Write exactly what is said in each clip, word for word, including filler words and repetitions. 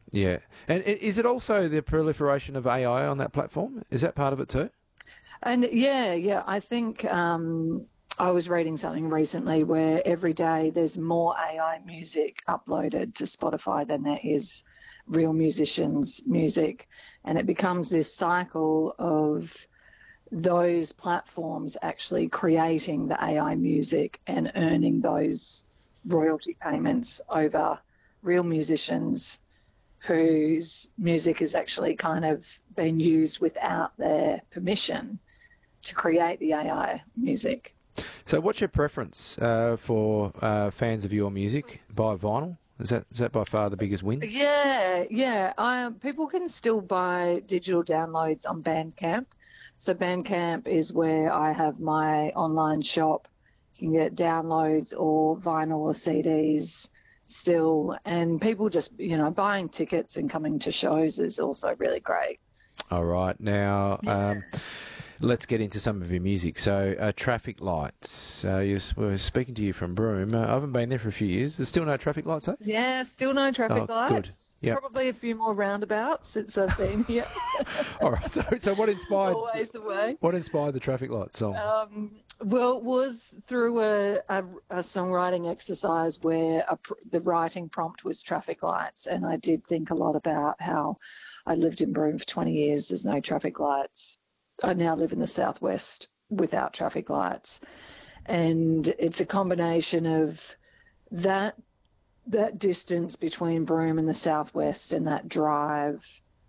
Yeah. And i- is it also the proliferation of A I on that platform? Is that part of it too? And yeah, yeah, I think um, I was reading something recently where every day there's more A I music uploaded to Spotify than there is real musicians' music. And it becomes this cycle of those platforms actually creating the A I music and earning those royalty payments over real musicians whose music has actually kind of been used without their permission to create the A I music. So what's your preference uh, for uh, fans of your music? Buy vinyl? Is that is that by far the biggest win? Yeah, yeah. I, people can still buy digital downloads on Bandcamp. So Bandcamp is where I have my online shop. You can get downloads or vinyl or C Ds still. And people just, you know, buying tickets and coming to shows is also really great. All right. Now, Yeah. um, let's get into some of your music. So, uh, traffic lights. Uh, you s- we're speaking to you from Broome. Uh, I haven't been there for a few years. There's still no traffic lights, eh? Yeah, still no traffic Oh, lights. good. Yep. Probably a few more roundabouts since I've been here. All right. So, so what inspired? Always the way. What inspired the traffic lights song? Um, well, it was through a, a, a songwriting exercise where a, pr- the writing prompt was traffic lights, and I did think a lot about how I lived in Broome for twenty years. There's no traffic lights. I now live in the southwest without traffic lights, and it's a combination of that that distance between Broome and the southwest and that drive.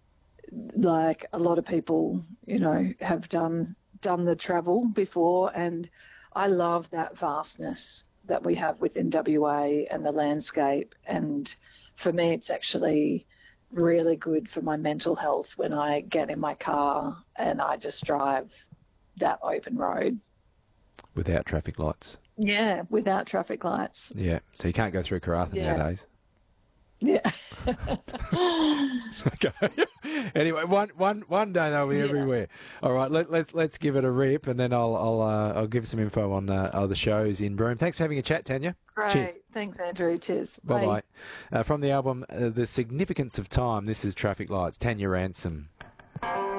Like a lot of people, you know, have done done the travel before, and I love that vastness that we have within W A and the landscape. And for me, it's actually really good for my mental health when I get in my car and I just drive that open road. Without traffic lights. Yeah, without traffic lights. Yeah. So you can't go through Karratha Yeah. nowadays. Yeah. Okay. Anyway, one one one day they'll be Yeah. everywhere. All right, let, let's let's give it a rip, and then I'll I'll uh, I'll give some info on uh, other shows in Broome. Thanks for having a chat, Tanya. Great. Cheers. Thanks, Andrew. Cheers. Bye bye. Uh, from the album uh, The Significance of Time, this is Traffic Lights. Tanya Ransom.